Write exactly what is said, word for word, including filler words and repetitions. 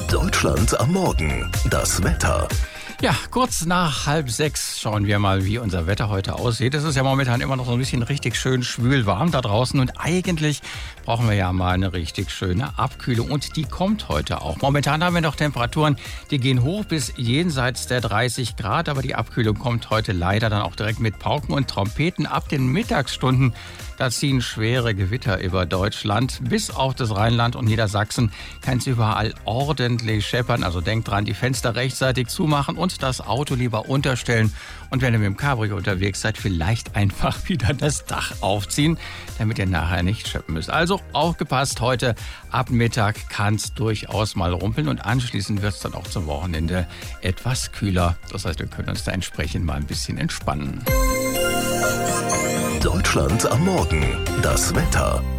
Deutschland am Morgen. Das Wetter. Ja, kurz nach halb sechs schauen wir mal, wie unser Wetter heute aussieht. Es ist ja momentan immer noch so ein bisschen richtig schön schwül warm da draußen und eigentlich brauchen wir ja mal eine richtig schöne Abkühlung und die kommt heute auch. Momentan haben wir noch Temperaturen, die gehen hoch bis jenseits der dreißig Grad, aber die Abkühlung kommt heute leider dann auch direkt mit Pauken und Trompeten ab den Mittagsstunden. Da ziehen schwere Gewitter über Deutschland. Bis auf das Rheinland und Niedersachsen kann es überall ordentlich scheppern. Also denkt dran, die Fenster rechtzeitig zumachen und das Auto lieber unterstellen. Und wenn ihr mit dem Cabrio unterwegs seid, vielleicht einfach wieder das Dach aufziehen, damit ihr nachher nicht scheppen müsst. Also aufgepasst, heute ab Mittag kann es durchaus mal rumpeln und anschließend wird es dann auch zum Wochenende etwas kühler. Das heißt, wir können uns da entsprechend mal ein bisschen entspannen. Deutschland am Morgen. Das Wetter.